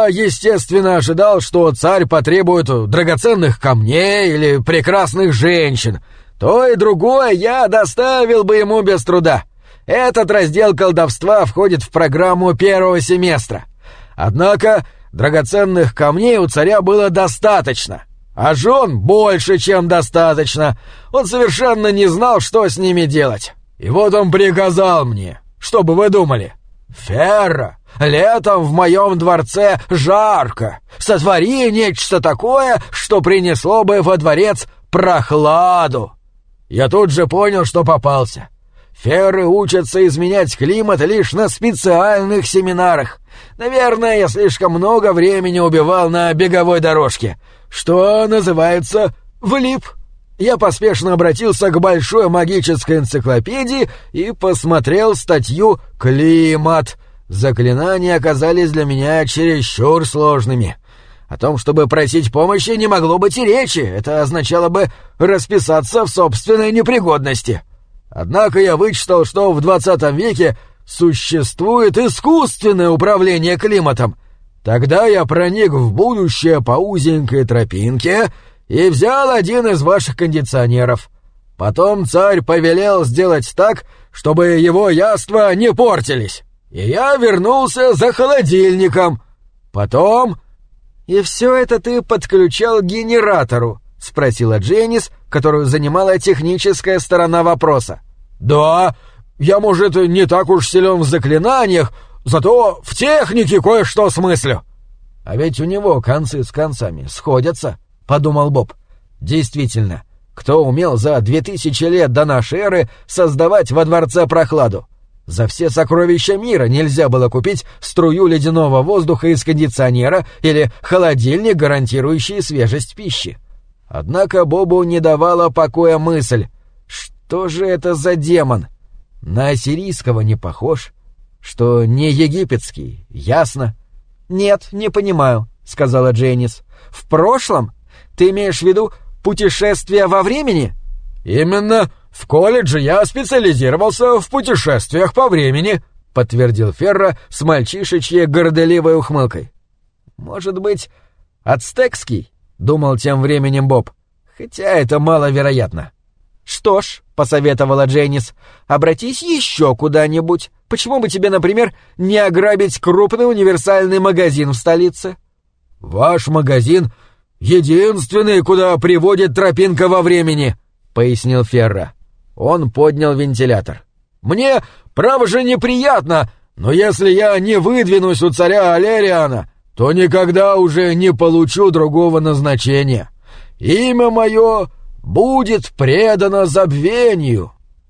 Я, естественно, ожидал, что царь потребует драгоценных камней или прекрасных женщин. То и другое я доставил бы ему без труда. Этот раздел колдовства входит в программу первого семестра. Однако драгоценных камней у царя было достаточно, а жен больше, чем достаточно. Он совершенно не знал, что с ними делать. И вот он приказал мне, что бы вы думали? «Ферра, летом в моем дворце жарко. Сотвори нечто такое, что принесло бы во дворец прохладу». Я тут же понял, что попался. Ферры учатся изменять климат лишь на специальных семинарах. Наверное, я слишком много времени убивал на беговой дорожке, что называется «влип». Я поспешно обратился к большой магической энциклопедии и посмотрел статью «Климат». Заклинания оказались для меня чересчур сложными. О том, чтобы просить помощи, не могло быть и речи. Это означало бы расписаться в собственной непригодности. Однако я вычитал, что в 20 веке существует искусственное управление климатом. Тогда я проник в будущее по узенькой тропинке и взял один из ваших кондиционеров. Потом царь повелел сделать так, чтобы его яства не портились. И я вернулся за холодильником. Потом... — И все это ты подключал к генератору? — спросила Дженнис, которую занимала техническая сторона вопроса. — Да, я, может, не так уж силен в заклинаниях, зато в технике кое-что смыслю. — А ведь у него концы с концами сходятся, — подумал Боб. Действительно, кто умел за 2000 лет до нашей эры создавать во дворце прохладу? За все сокровища мира нельзя было купить струю ледяного воздуха из кондиционера или холодильник, гарантирующий свежесть пищи. Однако Бобу не давала покоя мысль: что же это за демон? На ассирийского не похож, что не египетский, ясно. — Нет, не понимаю, — сказала Дженнис. — В прошлом? Ты имеешь в виду путешествия во времени? — Именно. В колледже я специализировался в путешествиях по времени, — подтвердил Ферра с мальчишечьей горделивой ухмылкой. — Может быть, ацтекский? — думал тем временем Боб. — Хотя это маловероятно. — Что ж, — посоветовала Дженнис, — обратись еще куда-нибудь. Почему бы тебе, например, не ограбить крупный универсальный магазин в столице? — Ваш магазин — единственный, куда приводит тропинка во времени, — пояснил Ферра. Он поднял вентилятор. «Мне, право же, неприятно, но если я не выдвинусь у царя Алериана, то никогда уже не получу другого назначения. Имя мое будет предано забвению».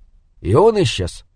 И он исчез.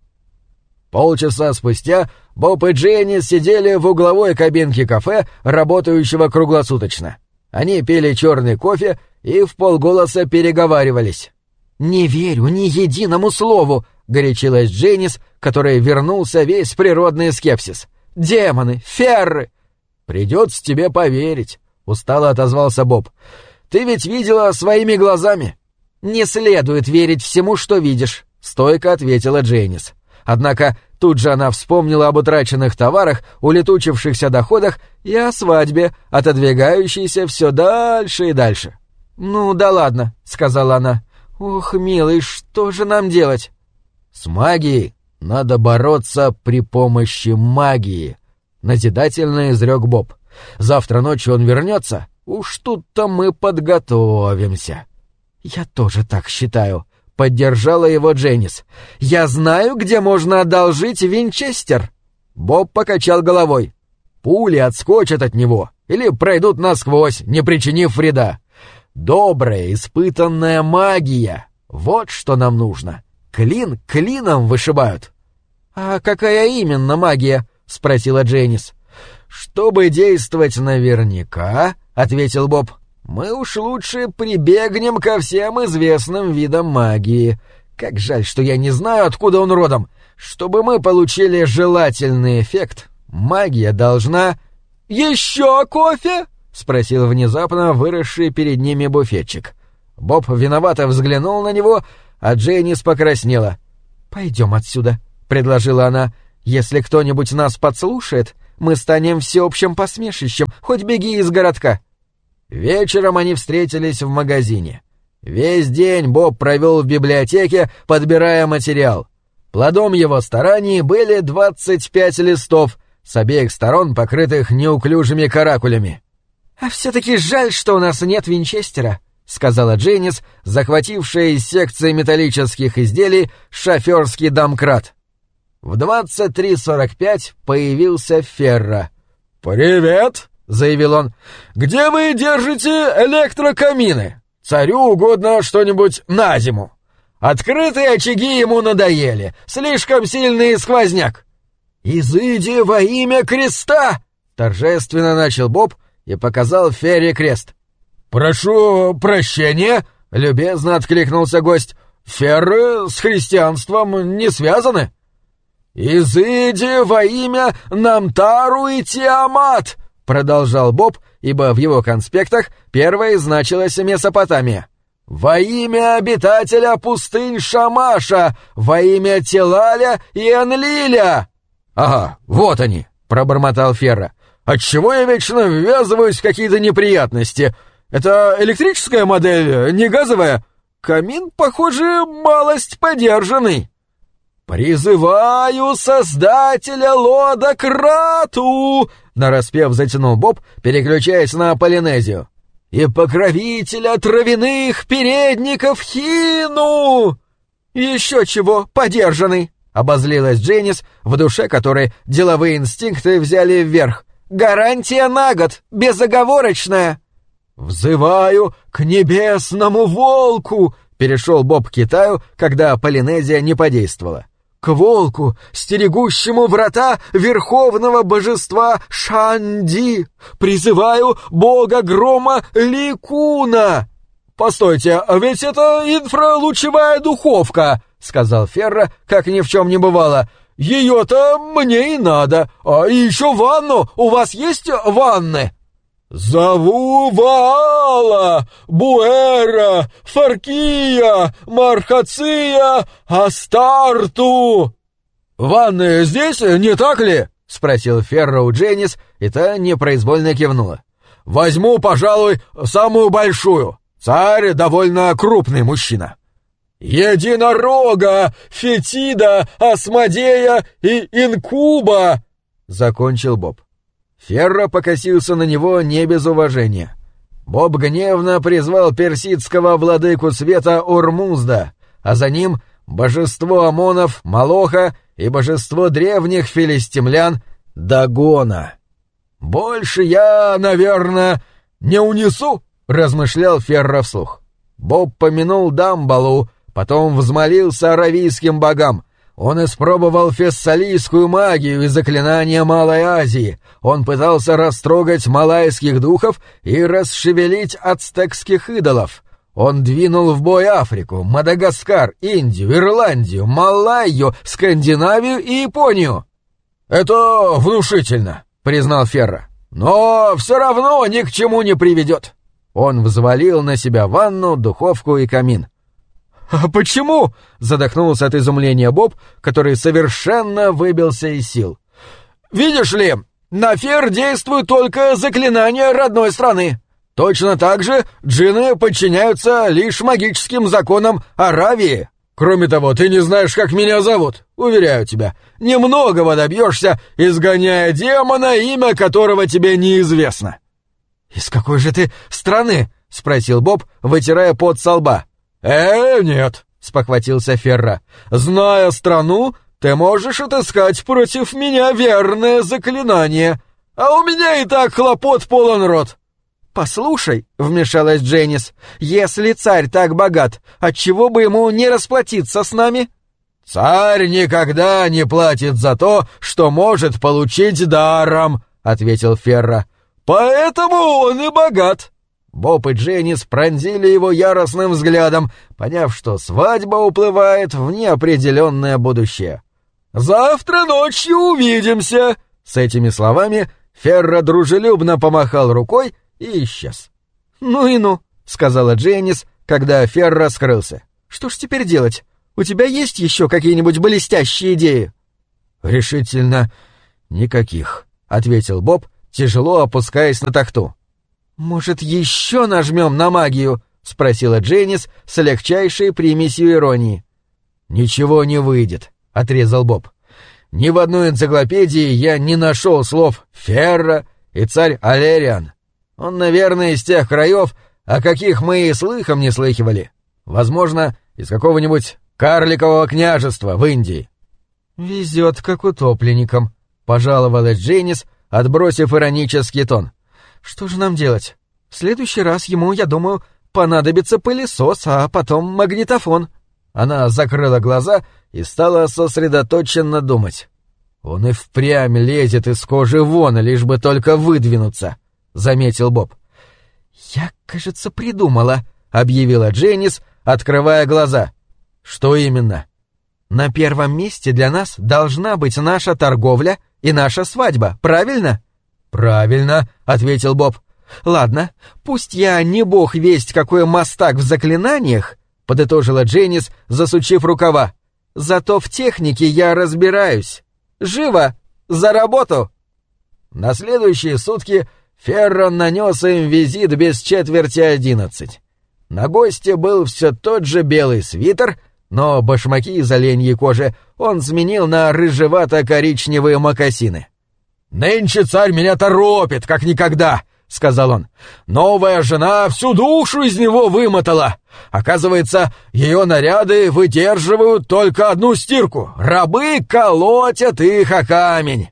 Полчаса спустя Боб и Дженни сидели в угловой кабинке кафе, работающего круглосуточно. Они пили черный кофе и вполголоса переговаривались. «Не верю ни единому слову», — горячилась Дженнис, которой вернулся весь природный скепсис. «Демоны, ферры!» «Придется тебе поверить», — устало отозвался Боб. «Ты ведь видела своими глазами». «Не следует верить всему, что видишь», — стойко ответила Дженнис. Однако тут же она вспомнила об утраченных товарах, улетучившихся доходах и о свадьбе, отодвигающейся все дальше и дальше. «Ну да ладно», — сказала она. «Ох, милый, что же нам делать?» «С магией надо бороться при помощи магии», — назидательно изрек Боб. «Завтра ночью он вернется, уж тут-то мы подготовимся». «Я тоже так считаю», — поддержала его Дженнис. «Я знаю, где можно одолжить винчестер». Боб покачал головой. «Пули отскочат от него или пройдут насквозь, не причинив вреда. Добрая, испытанная магия. Вот что нам нужно. Клин клином вышибают». «А какая именно магия?» — спросила Дженнис. «Чтобы действовать наверняка», — ответил Боб, — «мы уж лучше прибегнем ко всем известным видам магии. Как жаль, что я не знаю, откуда он родом. Чтобы мы получили желательный эффект, магия должна...» «Еще кофе?» — спросил внезапно выросший перед ними буфетчик. Боб виновато взглянул на него, а Дженнис покраснела. «Пойдем отсюда», — предложила она. «Если кто-нибудь нас подслушает, Мы станем всеобщим посмешищем, хоть беги из городка». Вечером они встретились в магазине. Весь день Боб провел в библиотеке, подбирая материал. Плодом его стараний были 25 листов, с обеих сторон покрытых неуклюжими каракулями. «А все-таки жаль, что у нас нет винчестера», — сказала Дженнис, захватившая из секции металлических изделий шоферский домкрат. В 23:45 появился Ферра. «Привет», — заявил он. «Где вы держите электрокамины? Царю угодно что-нибудь на зиму. Открытые очаги ему надоели, слишком сильный сквозняк». «Изыди во имя креста!» — торжественно начал Боб и показал Ферре крест. «Прошу прощения», — любезно откликнулся гость. «Ферры с христианством не связаны». «Изыди во имя Намтару и Тиамат», — продолжал Боб, ибо в его конспектах первой значилась Месопотамия. «Во имя обитателя пустынь Шамаша, во имя Телаля и Энлиля». «Ага, вот они», — пробормотал Ферра. «Отчего я вечно ввязываюсь в какие-то неприятности? Это электрическая модель, не газовая? Камин, похоже, малость подержанный». «Призываю создателя Лода Крату!» — нараспев затянул Боб, переключаясь на Полинезию. «И покровителя травяных передников Хину!» «Еще чего, подержанный!» — обозлилась Дженнис, в душе которой деловые инстинкты взяли вверх. «Гарантия на год, безоговорочная!» «Взываю к небесному волку!» — перешел Боб к Китаю, когда Полинезия не подействовала. «К волку, стерегущему врата верховного божества Шанди! Призываю бога грома Ликуна!» «Постойте, а ведь это инфралучевая духовка!» — сказал Ферра, как ни в чем не бывало. «Ее-то мне и надо. А еще ванну! У вас есть ванны?» «Зову Ваала, Буэра, Фаркия, Мархация, Астарту!» «Ванны здесь, не так ли?» — спросил Ферра у Дженнис, и та непроизвольно кивнула. «Возьму, пожалуй, самую большую. Царь довольно крупный мужчина». «Единорога, Фетида, Асмодея и Инкуба!» — закончил Боб. Ферра покосился на него не без уважения. Боб гневно призвал персидского владыку света Ормузда, а за ним божество Амонов Молоха и божество древних филистимлян Дагона. «Больше я, наверное, не унесу», — размышлял Ферра вслух. Боб помянул Дамбалу, потом взмолился аравийским богам. Он испробовал фессалийскую магию и заклинания Малой Азии. Он пытался растрогать малайских духов и расшевелить ацтекских идолов. Он двинул в бой Африку, Мадагаскар, Индию, Ирландию, Малайю, Скандинавию и Японию. «Это внушительно», — признал Ферра. «Но все равно ни к чему не приведет». Он взвалил на себя ванну, духовку и камин. «А почему?» — задохнулся от изумления Боб, который совершенно выбился из сил. «Видишь ли, на Фер действуют только заклинания родной страны. Точно так же джинны подчиняются лишь магическим законам Аравии. Кроме того, ты не знаешь, как меня зовут. Уверяю тебя, немногого добьешься, изгоняя демона, имя которого тебе неизвестно». «Из какой же ты страны?» — спросил Боб, вытирая пот со лба. «Нет», — спохватился Ферра. «Зная страну, ты можешь отыскать против меня верное заклинание, а у меня и так хлопот полон рот». «Послушай», — вмешалась Дженнис, — «если царь так богат, отчего бы ему не расплатиться с нами?» «Царь никогда не платит за то, что может получить даром», — ответил Ферра. «Поэтому он и богат». Боб и Дженнис пронзили его яростным взглядом, поняв, что свадьба уплывает в неопределенное будущее. «Завтра ночью увидимся!» С этими словами Ферра дружелюбно помахал рукой и исчез. «Ну и ну», — сказала Дженнис, когда Ферра скрылся. «Что ж теперь делать? У тебя есть еще какие-нибудь блестящие идеи?» «Решительно никаких», — ответил Боб, тяжело опускаясь на тахту. «Может, еще нажмем на магию?» — спросила Дженнис с легчайшей примесью иронии. «Ничего не выйдет», — отрезал Боб. «Ни в одной энциклопедии я не нашел слов «Ферра» и «Царь Алериан». Он, наверное, из тех краев, о каких мы и слыхом не слыхивали. Возможно, из какого-нибудь карликового княжества в Индии». «Везет, как утопленникам», — пожаловалась Дженнис, отбросив иронический тон. «Что же нам делать? В следующий раз ему, я думаю, понадобится пылесос, а потом магнитофон». Она закрыла глаза и стала сосредоточенно думать. «Он и впрямь лезет из кожи вон, лишь бы только выдвинуться», — заметил Боб. «Я, кажется, придумала», — объявила Дженнис, открывая глаза. «Что именно?» «На первом месте для нас должна быть наша торговля и наша свадьба, правильно?» «Правильно», — ответил Боб. «Ладно, пусть я не бог весть какой мастак в заклинаниях», — подытожила Дженнис, засучив рукава. «Зато в технике я разбираюсь. Живо! За работу!» На следующие сутки Ферро нанес им визит без 10:45. На госте был все тот же белый свитер, но башмаки из оленьей кожи он сменил на рыжевато-коричневые мокасины. «Нынче царь меня торопит, как никогда», — сказал он. «Новая жена всю душу из него вымотала. Оказывается, ее наряды выдерживают только одну стирку. Рабы колотят их о камень».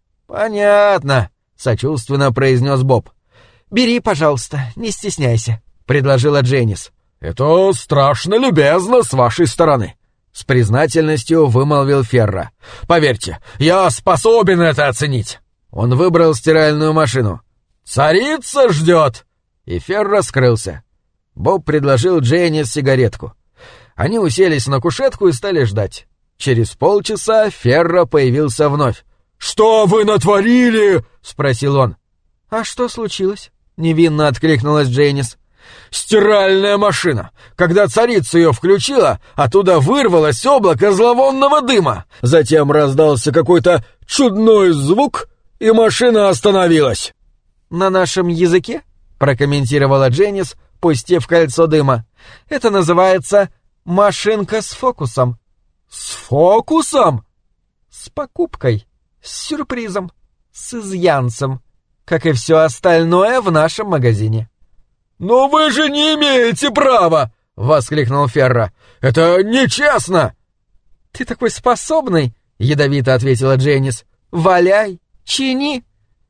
«Понятно», — сочувственно произнес Боб. «Бери, пожалуйста, не стесняйся», — предложила Дженнис. «Это страшно любезно с вашей стороны», — с признательностью вымолвил Ферро. «Поверьте, я способен это оценить». Он выбрал стиральную машину. «Царица ждет!» И Ферро скрылся. Боб предложил Дженнис сигаретку. Они уселись на кушетку и стали ждать. Через полчаса Ферро появился вновь. «Что вы натворили?» — спросил он. «А что случилось?» — невинно откликнулась Дженнис. «Стиральная машина! Когда царица ее включила, оттуда вырвалось облако зловонного дыма. Затем раздался какой-то чудной звук, и машина остановилась». «На нашем языке?» — прокомментировала Дженнис, пустив кольцо дыма. «Это называется машинка с фокусом». «С фокусом?» «С покупкой, с сюрпризом, с изъянцем, как и все остальное в нашем магазине». «Но вы же не имеете права!» — воскликнул Ферро. «Это нечестно!» «Ты такой способный!» — ядовито ответила Дженнис. «Валяй, чини!»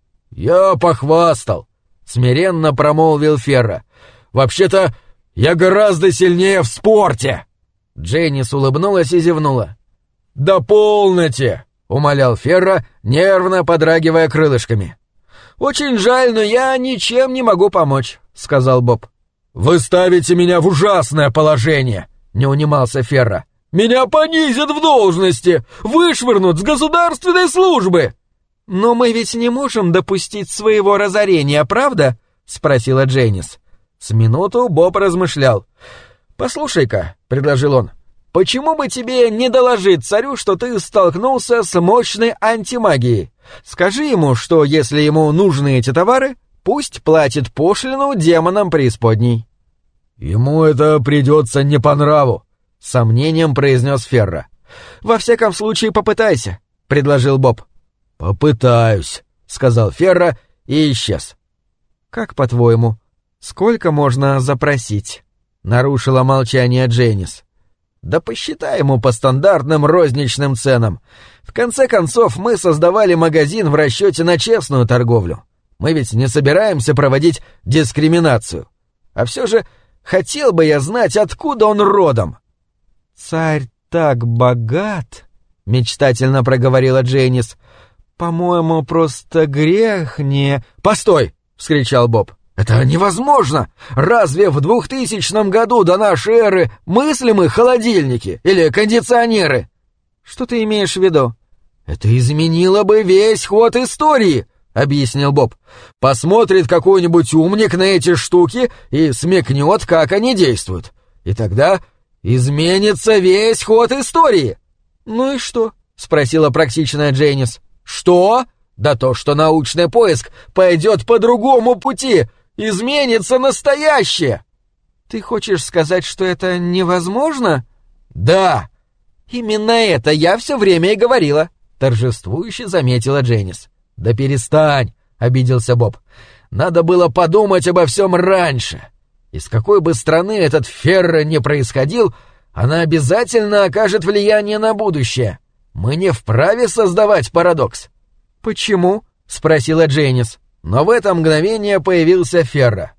«Я похвастал!» — смиренно промолвил Ферро. «Вообще-то я гораздо сильнее в спорте!» Дженнис улыбнулась и зевнула. «Да полноте!» — умолял Ферро, нервно подрагивая крылышками. «Очень жаль, но я ничем не могу помочь», — сказал Боб. «Вы ставите меня в ужасное положение», — не унимался Ферро. «Меня понизят в должности, вышвырнут с государственной службы». «Но мы ведь не можем допустить своего разорения, правда?» — спросила Дженнис. С минуту Боб размышлял. «Послушай-ка», — предложил он, — «почему бы тебе не доложить царю, что ты столкнулся с мощной антимагией? Скажи ему, что если ему нужны эти товары, пусть платит пошлину демонам преисподней». «Ему это придется не по нраву», — с сомнением произнес Ферро. «Во всяком случае, попытайся», — предложил Боб. «Попытаюсь», — сказал Ферро и исчез. «Как, по-твоему, сколько можно запросить?» — нарушила молчание Дженнис. «Да посчитай ему по стандартным розничным ценам. В конце концов, мы создавали магазин в расчете на честную торговлю. Мы ведь не собираемся проводить дискриминацию. А все же хотел бы я знать, откуда он родом». «Царь так богат», — мечтательно проговорила Дженнис. «По-моему, просто грех не...» «Постой!» — вскричал Боб. «Это невозможно! Разве в 2000 году до нашей эры мыслимы холодильники или кондиционеры?» «Что ты имеешь в виду?» «Это изменило бы весь ход истории», — объяснил Боб. «Посмотрит какой-нибудь умник на эти штуки и смекнет, как они действуют. И тогда изменится весь ход истории». «Ну и что?» — спросила практичная Дженнис. «Что?» — Да то, что научный поиск пойдет по другому пути, изменится настоящее. Ты хочешь сказать, что это невозможно? Да. Именно это я все время и говорила, торжествующе заметила Дженнис. Да перестань, обиделся Боб. Надо было подумать обо всем раньше. Из какой бы страны этот Ферро не происходил, она обязательно окажет влияние на будущее. Мы не вправе создавать парадокс. Почему? Спросила Дженнис. Но в это мгновение появился Ферро.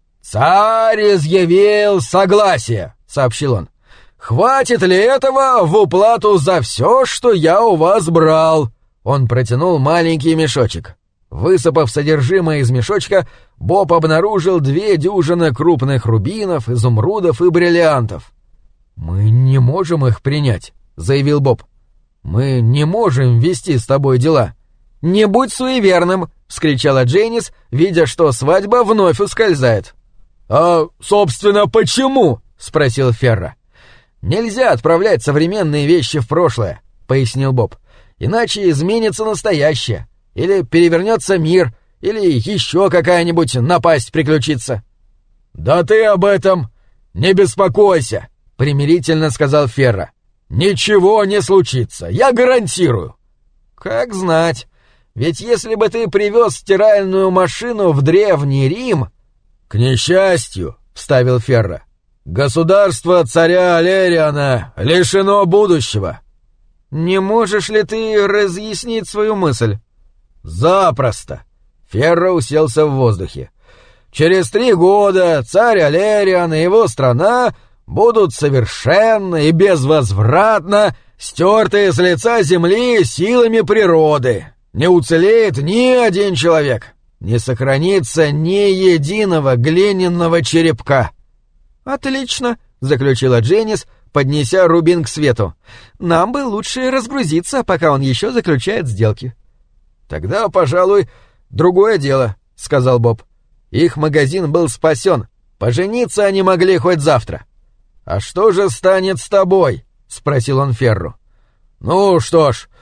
«Царь изъявил согласие», — сообщил он. «Хватит ли этого в уплату за все, что я у вас брал?» Он протянул маленький мешочек. Высыпав содержимое из мешочка, Боб обнаружил 2 дюжины крупных рубинов, изумрудов и бриллиантов. «Мы не можем их принять», — заявил Боб. «Мы не можем вести с тобой дела». «Не будь суеверным», — вскричала Дженнис, видя, что свадьба вновь ускользает. «А, собственно, почему?» — спросил Ферро. «Нельзя отправлять современные вещи в прошлое», — пояснил Боб. «Иначе изменится настоящее. Или перевернется мир, или еще какая-нибудь напасть приключится». «Да ты об этом не беспокойся», — примирительно сказал Ферро. «Ничего не случится, я гарантирую». «Как знать. Ведь если бы ты привез стиральную машину в Древний Рим...» «К несчастью», — вставил Ферро, — «государство царя Алериана лишено будущего». «Не можешь ли ты разъяснить свою мысль?» «Запросто». Ферро уселся в воздухе. «Через 3 года царь Алериан и его страна будут совершенно и безвозвратно стерты с лица земли силами природы. Не уцелеет ни один человек, не сохранится ни единого глиняного черепка». «Отлично», — заключила Дженнис, поднеся рубин к свету. «Нам бы лучше разгрузиться, пока он еще заключает сделки». «Тогда, пожалуй, другое дело», — сказал Боб. «Их магазин был спасен. Пожениться они могли хоть завтра». «А что же станет с тобой?» — спросил он Ферру. «Ну что ж,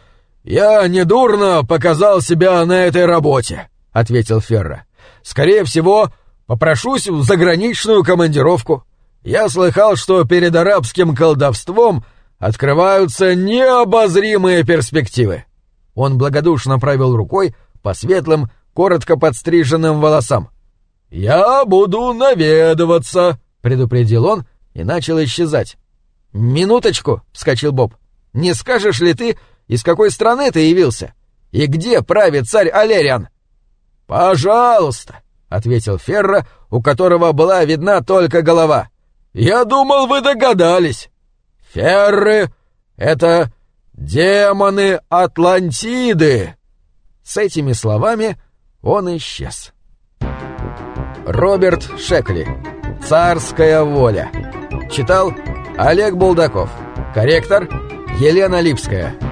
я недурно показал себя на этой работе», — ответил Ферро. «Скорее всего, попрошусь в заграничную командировку. Я слыхал, что перед арабским колдовством открываются необозримые перспективы». Он благодушно провел рукой по светлым, коротко подстриженным волосам. «Я буду наведываться», — предупредил он и начал исчезать. «Минуточку», — вскочил Боб. «Не скажешь ли ты, из какой страны ты явился? И где правит царь Алериан?» «Пожалуйста», — ответил Ферро, у которого была видна только голова. «Я думал, вы догадались. Ферры — это демоны Атлантиды». С этими словами он исчез. Роберт Шекли. «Царская воля». Читал Олег Булдаков. Корректор Елена Липская.